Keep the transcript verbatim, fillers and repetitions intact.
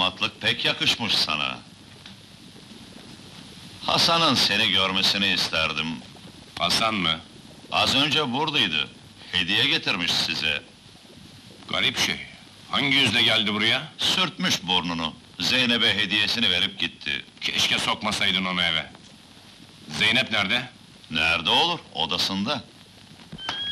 damatlık pek yakışmış sana. Hasan'ın seni görmesini isterdim. Hasan mı? Az önce buradaydı. Hediye getirmiş size. Garip şey. Hangi yüzle geldi buraya? Sürtmüş burnunu. Zeynep'e hediyesini verip gitti. Keşke sokmasaydın onu eve. Zeynep nerede? Nerede olur? Odasında.